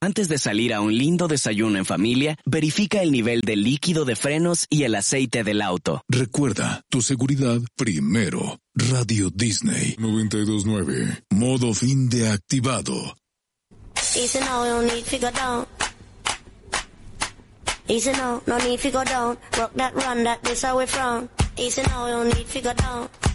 Antes de salir a un lindo desayuno en familia, verifica el nivel de líquido de frenos y el aceite del auto. Recuerda, tu seguridad primero. Radio Disney 92.9. Modo fin de activado. Easy now, no need to go down. Easy now, no need to go down. Rock that run, that this how we from. Easy now, no need to go down.